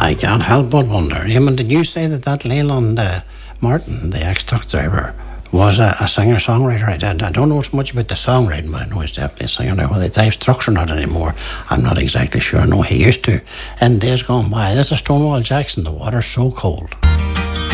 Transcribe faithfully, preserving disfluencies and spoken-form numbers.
I can't help but wonder. Eamon, did you say that that Leyland uh, Martin, the ex-truck driver, was a, a singer-songwriter? I, I, I don't know so much about the songwriting, but I know he's definitely a singer. Now, whether he drives trucks or not anymore, I'm not exactly sure. I know he used to in days gone by. This is Stonewall Jackson, The Water's So Cold.